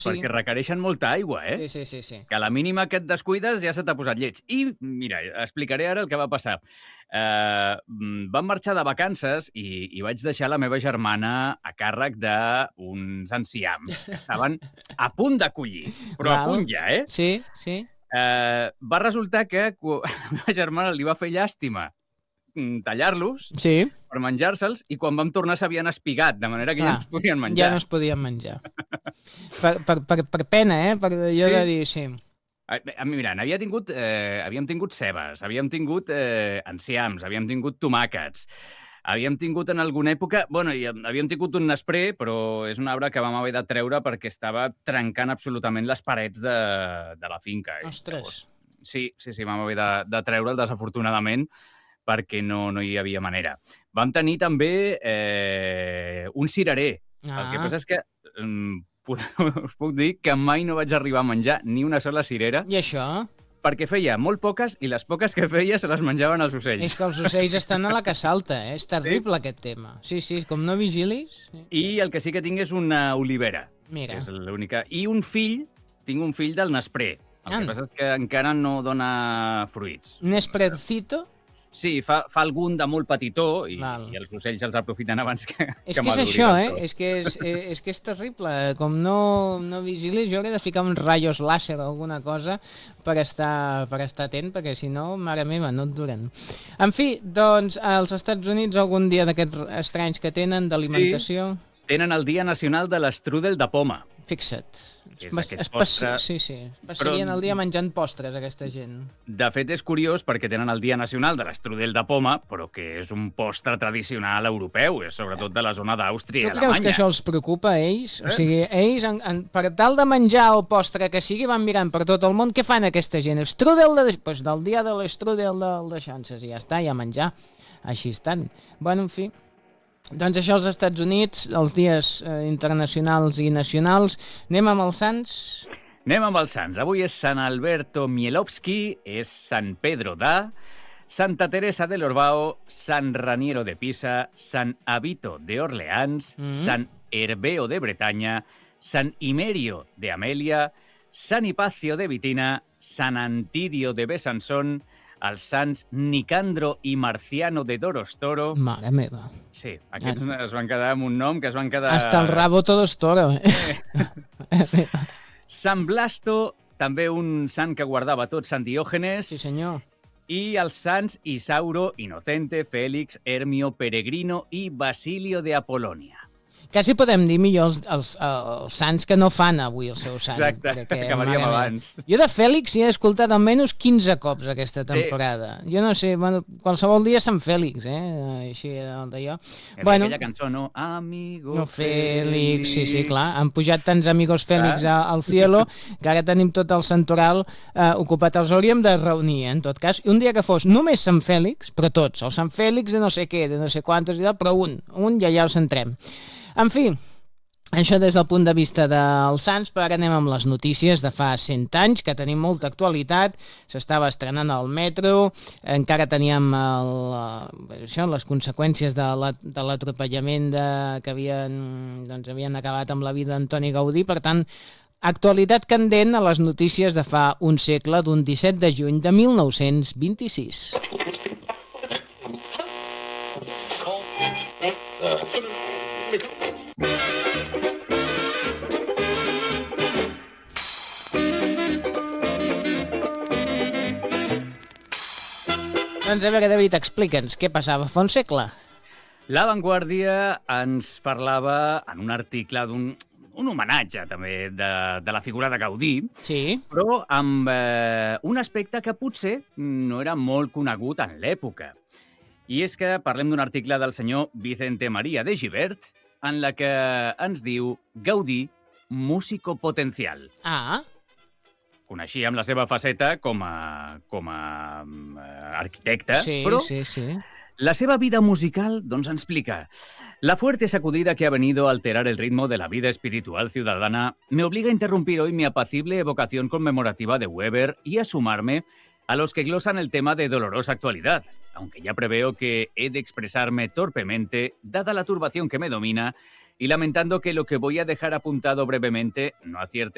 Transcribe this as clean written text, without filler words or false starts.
perquè requereixen molta aigua, Sí. Que a la mínima que et descuides ja se t'ha posat lleig. I, mira, explicaré ara el que va passar. Vam marxar de vacances i vaig deixar la meva germana a càrrec d'uns enciams que estaven a punt de collir, però a punt ja, Sí. Va resultar que a la meva germana li va fer llàstima tallar-los per menjar-se'ls i quan vam tornar s'havien espigat, de manera que ja no es podien menjar. Ja no es podien menjar. Per pena, per allò de dir, sí. Mira, havíem tingut cebes, havíem tingut enciams, havíem tingut tomàquets, havíem tingut en alguna època... Bueno, havíem tingut un nespré, però és un arbre que vam haver de treure perquè estava trencant absolutament les parets de la finca. Ostres! Sí, vam haver de treure'l, desafortunadament, perquè no hi havia manera. Vam tenir també un cirerer. El que passa és que us puc dir que mai no vaig arribar a menjar ni una sola cirera. I això? Perquè feia molt poques i les poques que feia se les menjaven els ocells. És que els ocells estan a la que salta, És terrible aquest tema. Sí, com no vigilis... I el que sí que tinc és una olivera. Mira. Que és l'única. I tinc un fill del nespré. El que passa és que encara no dona fruits. Nesprercito? Sí, fa algun de molt petitó i els ocells els aprofiten abans que és això, És que és terrible. Com no vigilis, jo hauré de ficar uns rayos láser o alguna cosa per estar atent, perquè si no, mare meva, no et duren. En fi, doncs, als Estats Units algun dia d'aquests estranys que tenen d'alimentació... Sí, tenen el Dia Nacional de l'Strudel de Poma. Fixa't. Passarien el dia menjant postres, aquesta gent. De fet, és curiós perquè tenen el Dia Nacional de l'Strudel de Poma, però que és un postre tradicional europeu, és sobretot de la zona d'Àustria i Alemanya. Tu creus que això els preocupa a ells? O sigui, ells, per tal de menjar el postre que sigui, van mirant per tot el món. Què fan aquesta gent? Strudel del dia de l'Strudel de Xances, i ja està, ja menjar. Així estan. Bueno, en fi... Doncs això als Estats Units, els dies internacionals i nacionals. Anem amb els sants? Anem amb els sants. Avui és Sant Alberto Mielowski, és Sant Pedro d'A, Santa Teresa de l'Orbao, Sant Raniero de Pisa, Sant Avito de Orleans, Sant Herbeo de Bretanya, Sant Imerio de Amelia, Sant Hipacio de Vitina, Sant Antidio de Besançon, els sants Nicandro i Marciano de Dorostoro. Mare meva. Sí, aquests es van quedar amb un nom que es van quedar... Hasta el rabo Dorostoro. Sant Blasto, també un sant que guardava tot, Sant Diògenes. Sí, senyor. I els sants Isauro, Inocente, Fèlix, Hermio, Peregrino i Basilio de Apolonia. Quasi podem dir millor els sants que no fan avui el seu sant. Exacte, acabaríem abans. Jo de Fèlix hi he escoltat almenys 15 cops aquesta temporada. Sí. Jo no sé, qualsevol dia Sant Fèlix, així d'allò. Aquella cançó, no? Amigo Fèlix. Sí, clar. Han pujat tants amigos Fèlix al cielo que ara tenim tot el santoral ocupat. Els hauríem de reunir, en tot cas. I un dia que fos només Sant Fèlix, però tots, el Sant Fèlix de no sé què, de no sé quantos i tal, però un ja el centrem. En fi, això des del punt de vista dels sants, però ara anem amb les notícies de fa 100 anys, que tenim molta actualitat. S'estava estrenant el metro, encara teníem les conseqüències de l'atropellament que havien acabat amb la vida d'Antoni Gaudí. Per tant, actualitat candent a les notícies de fa un segle, d'un 17 de juny de 1926. Doncs a veure, David, explica'ns què passava fa un segle. La Vanguardia ens parlava en un article d'un homenatge també de la figura de Gaudí, sí, però amb un aspecte que potser no era molt conegut en l'època. I és que parlem d'un article del senyor Vicente María de Gibert en la que ens diu Gaudí, músico potencial. Ah. Coneixíem la seva faceta com a arquitecte, però la seva vida musical ens explica. La fuerte sacudida que ha venido a alterar el ritmo de la vida espiritual ciudadana me obliga a interrumpir hoy mi apacible evocación conmemorativa de Weber y a sumarme a los que glosan el tema de dolorosa actualidad, aunque ya preveo que he de expresarme torpemente, dada la turbación que me domina, y lamentando que lo que voy a dejar apuntado brevemente no acierte